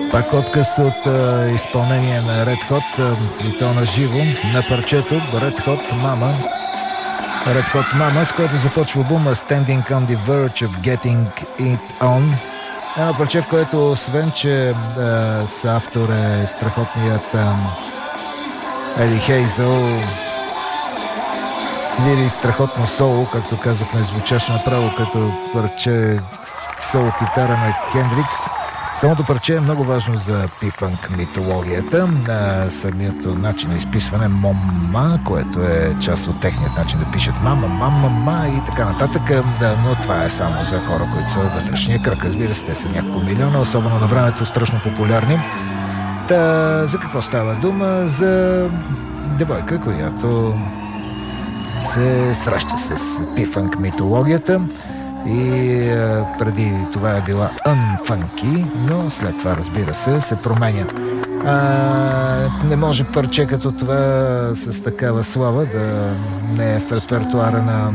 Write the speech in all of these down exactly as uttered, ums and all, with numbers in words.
Пак отказ от а, изпълнение на Red Hot, а, и то на живо, на парчето Red Hot Mama. Red Hot Mama, с което започва албума Standing on the Verge of Getting It On. Едно парче, в което освен, че а, с автор е страхотният а, Еди Хейзъл, свири страхотно соло, както казахме, звучащо направо като парче соло китара на Хендрикс. Самото парче е много важно за P-Funk митологията. А, самият начин на изписване мома, което е част от техният начин да пишат мама, мама, мама и така нататък. Да, но това е само за хора, които са вътрешния кръг. Разбира се, те са няколко милиона, особено на времето страшно популярни. Та, за какво става дума? За девойка, която се среща с P-Funk митологията. И а, преди това е била unfunky, но след това, разбира се, се променя. А, не може парче като това с такава слава да не е в репертуара на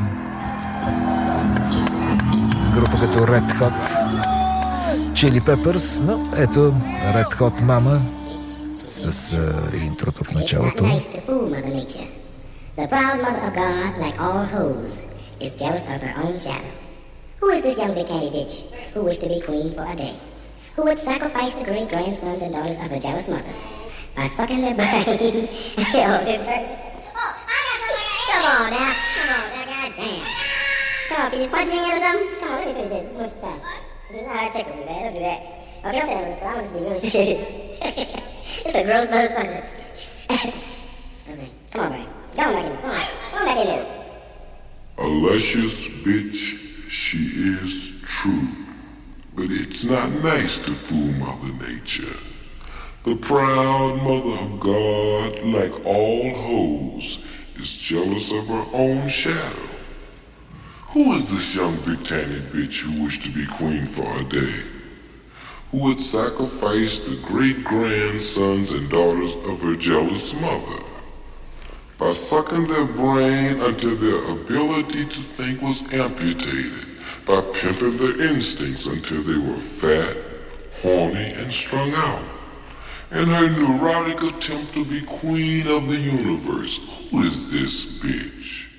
група като Red Hot Chili Peppers, но ето Red Hot Mama с а, интрото в началото. The proud mother of God, like all hoes, is jealous of her own shadow. Who is this young big catty bitch who wished to be queen for a day? Who would sacrifice the great grandsons and daughters of her jealous mother by sucking their brain? Oh, I got something. Come on now, come on now, goddamn. Come on, can you punch me in or something? Come on, let me finish this. What's the time? You know how to tickle me, man. Don't do that. Okay, I'm saying this, I'm just being really serious. It's a gross motherfucker. Okay, come on, man. Go on back in there. Come on, go on back in there. A luscious bitch. She is true, but it's not nice to fool Mother Nature. The proud mother of God, like all hoes, is jealous of her own shadow. Who is this young big-tanted bitch who wished to be queen for a day? Who would sacrifice the great-grandsons and daughters of her jealous mother by sucking their brain until their ability to think was amputated, by pimping their instincts until they were fat, horny, and strung out, in her neurotic attempt to be queen of the universe. Who is this bitch?